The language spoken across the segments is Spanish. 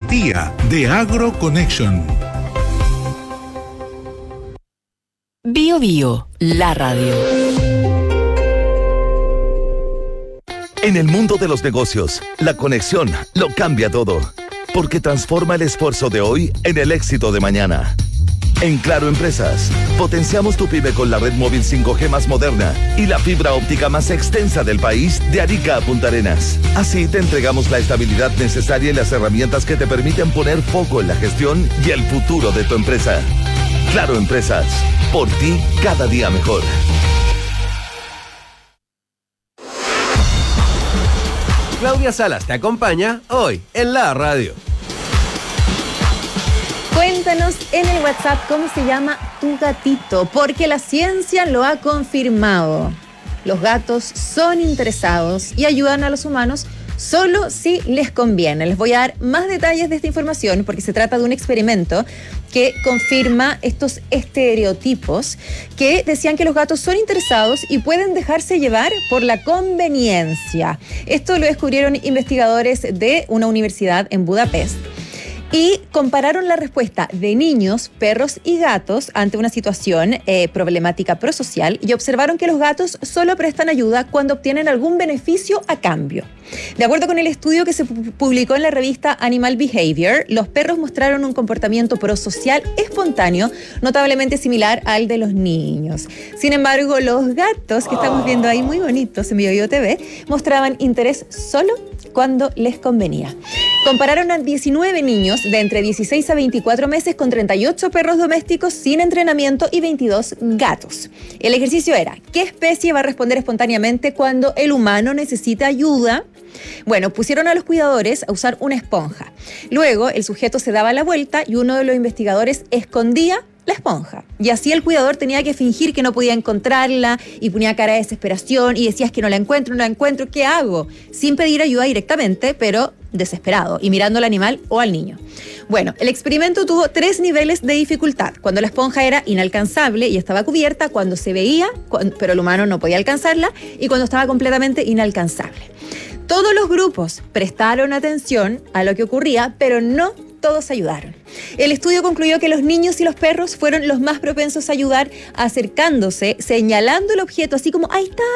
Día de AgroConnection. Bio Bio, la radio. En el mundo de los negocios, la conexión lo cambia todo, porque transforma el esfuerzo de hoy en el éxito de mañana. En Claro Empresas, potenciamos tu pyme con la red móvil 5G más moderna y la fibra óptica más extensa del país, de Arica a Punta Arenas. Así te entregamos la estabilidad necesaria y las herramientas que te permiten poner foco en la gestión y el futuro de tu empresa. Claro Empresas, por ti cada día mejor. Claudia Salas te acompaña hoy en la radio. Cuéntanos en el WhatsApp cómo se llama tu gatito, porque la ciencia lo ha confirmado. Los gatos son interesados y ayudan a los humanos solo si les conviene. Les voy a dar más detalles de esta información porque se trata de un experimento que confirma estos estereotipos que decían que los gatos son interesados y pueden dejarse llevar por la conveniencia. Esto lo descubrieron investigadores de una universidad en Budapest. Y compararon la respuesta de niños, perros y gatos ante una situación problemática prosocial y observaron que los gatos solo prestan ayuda cuando obtienen algún beneficio a cambio. De acuerdo con el estudio que se publicó en la revista Animal Behavior, los perros mostraron un comportamiento prosocial espontáneo, notablemente similar al de los niños. Sin embargo, los gatos, que estamos viendo ahí muy bonitos en Bio Bio TV, mostraban interés solo cuando les convenía. Compararon a 19 niños de entre 16 a 24 meses con 38 perros domésticos sin entrenamiento y 22 gatos. El ejercicio era, ¿qué especie va a responder espontáneamente cuando el humano necesita ayuda? Bueno, pusieron a los cuidadores a usar una esponja. Luego, el sujeto se daba la vuelta y uno de los investigadores escondía la esponja. Y así el cuidador tenía que fingir que no podía encontrarla y ponía cara de desesperación y decía, es que no la encuentro, ¿qué hago? Sin pedir ayuda directamente, pero desesperado y mirando al animal o al niño. Bueno, el experimento tuvo 3 niveles de dificultad. Cuando la esponja era inalcanzable y estaba cubierta, cuando se veía, pero el humano no podía alcanzarla, y cuando estaba completamente inalcanzable. Todos los grupos prestaron atención a lo que ocurría, pero no todos ayudaron. El estudio concluyó que los niños y los perros fueron los más propensos a ayudar acercándose, señalando el objeto, así como, ahí está,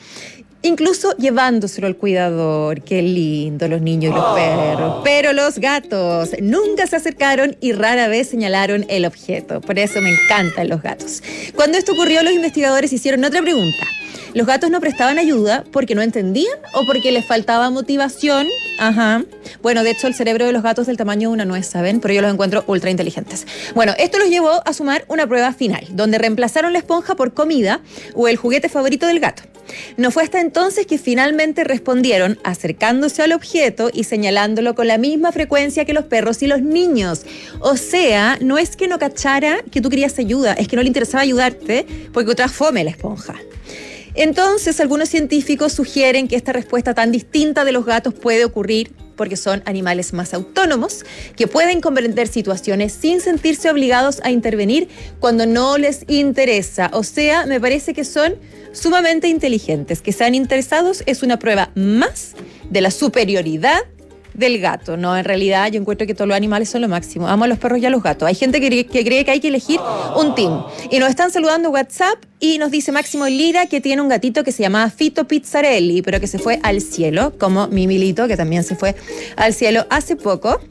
incluso llevándoselo al cuidador. Qué lindo los niños y los perros. Pero los gatos nunca se acercaron y rara vez señalaron el objeto. Por eso me encantan los gatos. Cuando esto ocurrió, los investigadores hicieron otra pregunta. ¿Los gatos no prestaban ayuda porque no entendían o porque les faltaba motivación? Ajá. Bueno, de hecho, el cerebro de los gatos es del tamaño de una nuez, ¿saben? Pero yo los encuentro ultra inteligentes. Bueno, esto los llevó a sumar una prueba final, donde reemplazaron la esponja por comida o el juguete favorito del gato. No fue hasta entonces que finalmente respondieron acercándose al objeto y señalándolo con la misma frecuencia que los perros y los niños. O sea, no es que no cachara que tú querías ayuda, es que no le interesaba ayudarte porque otra fome la esponja. Entonces, algunos científicos sugieren que esta respuesta tan distinta de los gatos puede ocurrir porque son animales más autónomos, que pueden comprender situaciones sin sentirse obligados a intervenir cuando no les interesa. O sea, me parece que son sumamente inteligentes. Que sean interesados es una prueba más de la superioridad del gato. No, en realidad yo encuentro que todos los animales son lo máximo. Amo a los perros y a los gatos. Hay gente que cree que hay que elegir un team. Y nos están saludando WhatsApp y nos dice Máximo Lira que tiene un gatito que se llamaba Fito Pizzarelli, pero que se fue al cielo, como mi Milito, que también se fue al cielo hace poco.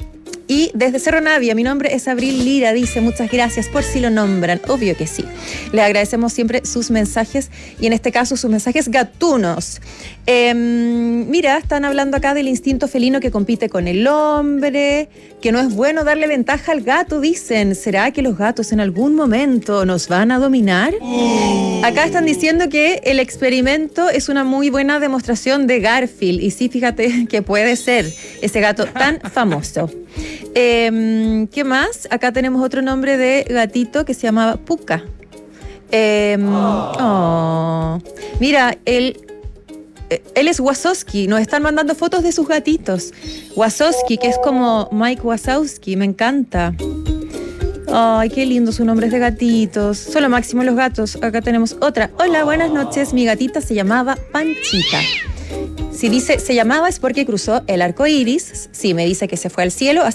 Y desde Cerro Navia, mi nombre es Abril Lira, dice, muchas gracias por si lo nombran. Obvio que sí. Les agradecemos siempre sus mensajes y en este caso sus mensajes gatunos. Mira, están hablando acá del instinto felino que compite con el hombre, que no es bueno darle ventaja al gato, dicen. ¿Será que los gatos en algún momento nos van a dominar? Acá están diciendo que el experimento es una muy buena demostración de Garfield. Y sí, fíjate que puede ser ese gato tan famoso. ¿Qué más? Acá tenemos otro nombre de gatito que se llamaba Puka. Mira, él es Wazowski. Nos están mandando fotos de sus gatitos. Wazowski, que es como Mike Wazowski. Me encanta. Ay, qué lindo sus nombres de gatitos. Son lo máximo los gatos. Acá tenemos otra. Hola, buenas noches. Mi gatita se llamaba Panchita. Si dice se llamaba es porque cruzó el arco iris. Sí, me dice que se fue al cielo.